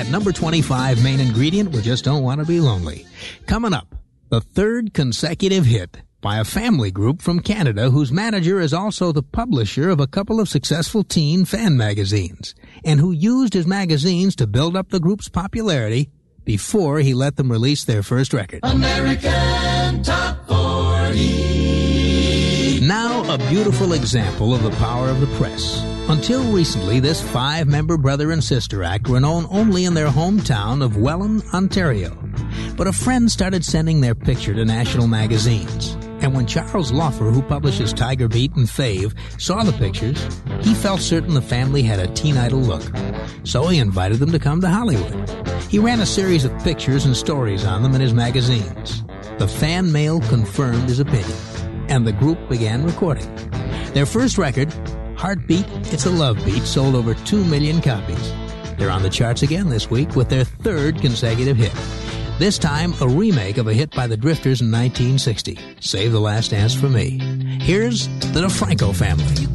At number 25, main ingredient, we just don't want to be lonely. Coming up, the third consecutive hit by a family group from Canada whose manager is also the publisher of a couple of successful teen fan magazines, and who used his magazines to build up the group's popularity before he let them release their first record. American Top 40. Now a beautiful example of the power of the press. Until recently, this 5-member brother and sister act were known only in their hometown of Welland, Ontario. But a friend started sending their picture to national magazines. And when Charles Loffer, who publishes Tiger Beat and Fave, saw the pictures, he felt certain the family had a teen idol look. So he invited them to come to Hollywood. He ran a series of pictures and stories on them in his magazines. The fan mail confirmed his opinion, and the group began recording. Their first record, Heartbeat, It's a Love Beat, sold over 2 million copies. They're on the charts again this week with their third consecutive hit. This time, a remake of a hit by the Drifters in 1960, Save the Last Dance for Me. Here's the DeFranco Family.